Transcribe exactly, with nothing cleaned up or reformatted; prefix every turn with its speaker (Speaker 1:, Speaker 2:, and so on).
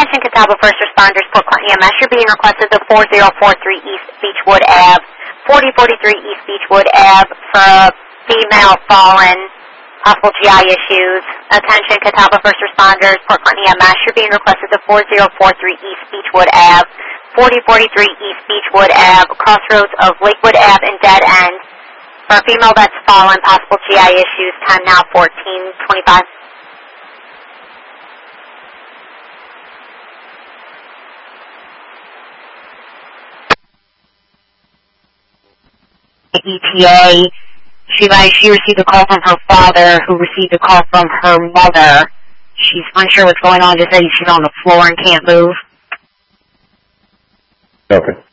Speaker 1: Attention Catawba First Responders, Port Clinton E M S. You're being requested to four zero four three East Beechwood Avenue, forty forty-three East Beechwood Avenue for a female fallen, possible G I issues. Attention Catawba First Responders, Port Clinton E M S. You're being requested to four zero four three East Beechwood Avenue, forty forty-three East Beechwood Avenue, crossroads of Lakewood Avenue and Dead End for a female that's fallen, possible G I issues. Time now fourteen twenty-five.
Speaker 2: E T A. She, she received a call from her father, who received a call from her mother. She's unsure what's going on, just said she's on the floor and can't move.
Speaker 3: Okay.